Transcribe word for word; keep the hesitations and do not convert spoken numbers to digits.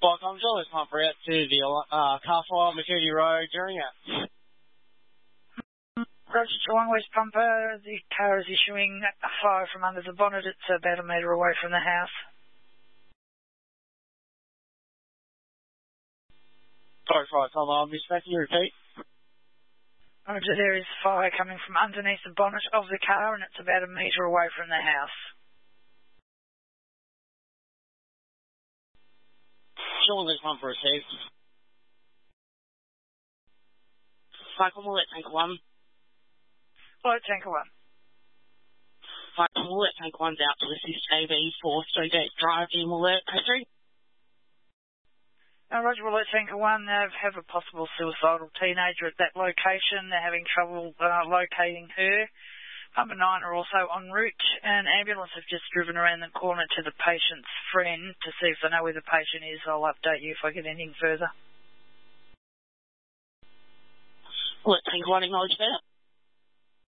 Flight Control, let's pump out to the uh, car fire, McCurdy Road, during it. Roger, Geelong West Pumper. The car is issuing a fire from under the bonnet. It's about a metre away from the house. Sorry, Flight Tom, I'll be expecting you to repeat. Roger, there is fire coming from underneath the bonnet of the car and it's about a metre away from the house. Geelong West Pumper received. Cycle Mullet, Tank one. Flight Tanker one. Cycle Mullet, Tank one's out to assist A B four Street Gate Drive, in Mullet, Pastry. Uh, Roger, Mullet Tanker one, they have a possible suicidal teenager at that location. They're having trouble uh, locating her. Pumper nine are also en route. An ambulance have just driven around the corner to the patient's friend to see if they know where the patient is. I'll update you if I get anything further. Mullet Tanker one, acknowledge that.